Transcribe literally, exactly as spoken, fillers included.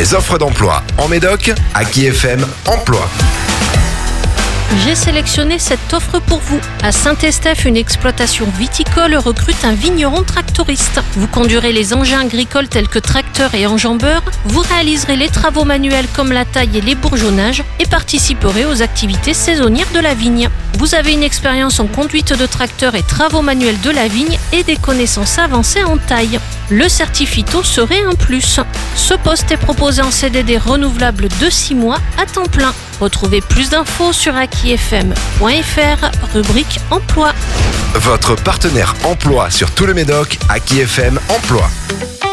Les offres d'emploi en Médoc, Aki F M Emploi. J'ai sélectionné cette offre pour vous. À Saint-Estèphe, une exploitation viticole recrute un vigneron tractoriste. Vous conduirez les engins agricoles tels que tracteurs et enjambeurs, vous réaliserez les travaux manuels comme la taille et les bourgeonnages et participerez aux activités saisonnières de la vigne. Vous avez une expérience en conduite de tracteur et travaux manuels de la vigne et des connaissances avancées en taille. Le certificat serait un plus. Ce poste est proposé en C D D renouvelable de six mois à temps plein. Retrouvez plus d'infos sur aki f m point f r, rubrique emploi. Votre partenaire emploi sur tout le Médoc, Aki F M Emploi.